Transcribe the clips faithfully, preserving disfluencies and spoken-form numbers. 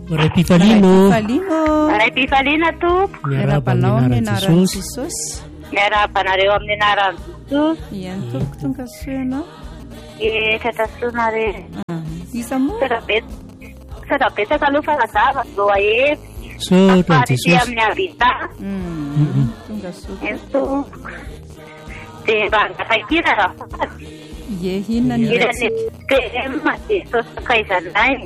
Ray Pifalino. Pifalino. Ray Pifalina tompo. Miarabanao amin'ny anaran'i Jesosy. Miarabanareo amin'ny anaran'i Jesosy. Ia, ny tompo tonga soanao. E tratasoana re. Isa moa. Sada betsaka aloha fanazava zo ahevy. Sotra Jesosy. Amin'ny avita. Tonga sotra. Ny tompo. Dia mba ngataikira raha. Ie, inona ny iratsika. Dia ma Jesosy sakaizanay.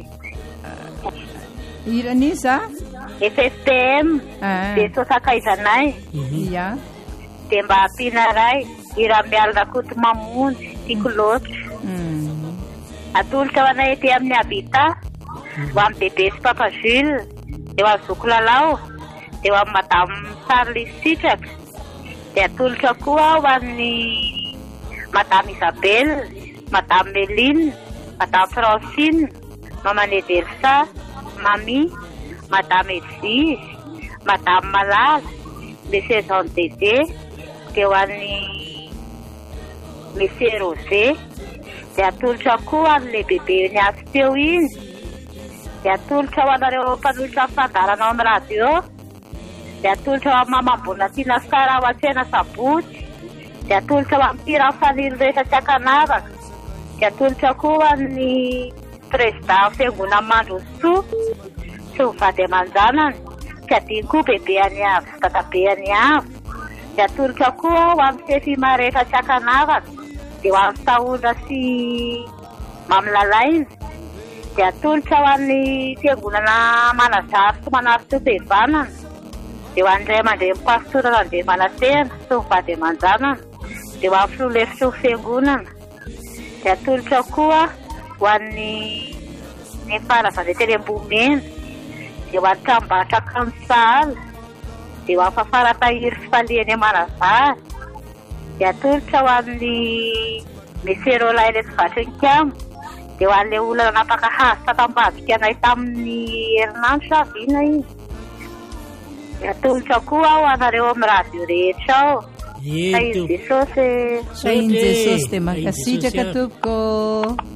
Iraniza? F F P M. Jesosy sakaizanay. Ia. Dia mba ampiana ray. Ira mialina koto mamonjy. Tiako loatra. Atolotra ho anay ety amin'ny habita. Ho amin'ny bebe sy papa Jules. Dia ho amin'ny zoko lalao. Dia ho amin'ny madame Charlie Sitraka. Dia atolotra koa ho an'ny madame Isabelle, madame Méline, madame Francine, mamane Delsa, mami, madame Edwige, madame Malala, monsieur Jean Dédé. Dia ho an'ny monsieur Rosé. Dia atolotra koa amin'ilay bebe ny asy teo iny. Dia atolotra ho anareo mpanolotra fandarana ao amin'ny radio. Dia atolotra ho amin'ny mamambona tiana sara ao an-tsena sabotsy. Dia atolotra ho amin'ny mpira fanilo rehetra tsy ankanaraka. Dia atolotra koa ny président fiangonana Mandrosoa sy ny vady aman-janany. Tsy adino koa bebe any avy sy dadabe any avy. Dia atolotra koa ho amin'ny sefima rehetra tsy ankanaraka. Dia ho amin'ny Saondra sy Mamilalaina. Dia atolotra ho an'ny fiangonana Manazary sy Manaritra Bevanana. Dia ho an'indray aman-dren'ny pastora Andriamanantena sy ny vady aman-janany. Dia ho amin'ny filoha sy ny fiangonana. Dia atolotra koa ho an'ny ny faharazan-deterem-bomena. Dia ho an'ny tranom-barotra Kansala. Dia ho amin'ny fafaratahiry sy faliany Manazary. Dia atolotra ho an'ny monsieur Rolay ilay tsy vatry ny kamo. Dia ho an'ilay olana napakahazo tatam-bavika anay tamin'ny herinandro saviana izy. Dia atolotra koa ho anareo amin'ny radio rehetra ao. Sain'i Jesosy. Sain'i Jesosy dia mankasitraka tompoko.